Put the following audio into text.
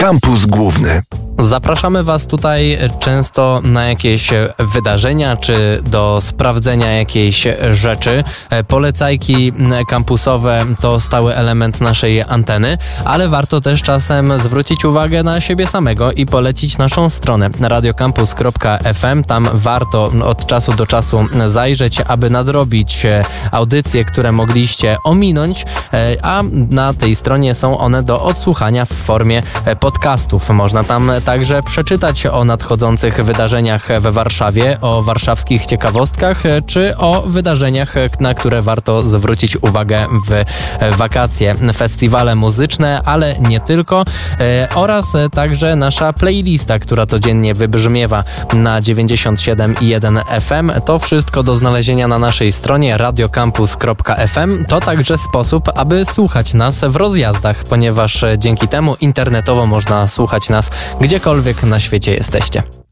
Kampus Główny. Zapraszamy Was tutaj często na jakieś wydarzenia, czy do sprawdzenia jakiejś rzeczy. Polecajki kampusowe to stały element naszej anteny, ale warto też czasem zwrócić uwagę na siebie samego i polecić naszą stronę radiocampus.fm. Tam warto od czasu do czasu zajrzeć, aby nadrobić audycje, które mogliście ominąć, a na tej stronie są one do odsłuchania w formie podcastów. Można tam także przeczytać o nadchodzących wydarzeniach we Warszawie, o warszawskich ciekawostkach, czy o wydarzeniach, na które warto zwrócić uwagę w wakacje. Festiwale muzyczne, ale nie tylko, oraz także nasza playlista, która codziennie wybrzmiewa na 97,1 FM. To wszystko do znalezienia na naszej stronie radiocampus.fm. To także sposób, aby słuchać nas w rozjazdach, ponieważ dzięki temu internetowo można słuchać nas gdziekolwiek na świecie jesteście.